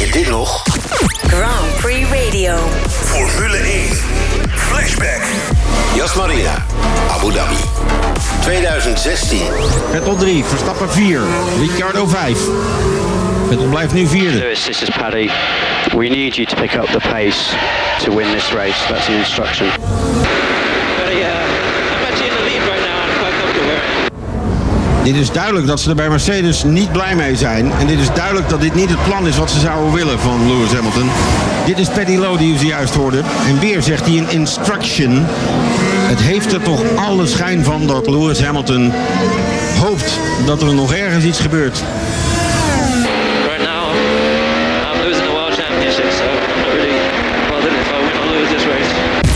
je dit nog? Grand Prix Radio. Formule 1. Flashback. Yas Marina, Abu Dhabi. 2016. Vettel 3, Verstappen 4, Ricciardo 5. Vettel blijft nu vierde. Lewis, this is Paddy. We need you to pick up the pace to win this race. That's the instruction. I'm actually in the lead right now. I'm quite comfortable. Dit is duidelijk dat ze er bij Mercedes niet blij mee zijn. En dit is duidelijk dat dit niet het plan is wat ze zouden willen van Lewis Hamilton. Dit is Paddy Lowe die u zojuist hoorde. En weer zegt hij een instruction. Het heeft er toch alle schijn van dat Lewis Hamilton hoopt dat er nog ergens iets gebeurt.